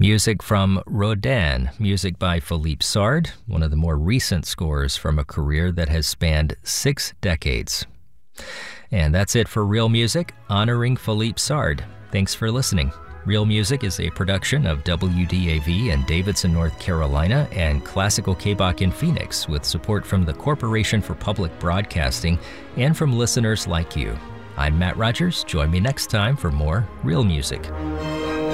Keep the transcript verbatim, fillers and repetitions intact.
Music from Rodin, music by Philippe Sard, one of the more recent scores from a career that has spanned six decades. And that's it for Real Music, honoring Philippe Sard. Thanks for listening. Real Music is a production of W D A V in Davidson, North Carolina, and Classical K-Bach in Phoenix, with support from the Corporation for Public Broadcasting and from listeners like you. I'm Matt Rogers. Join me next time for more Real Music.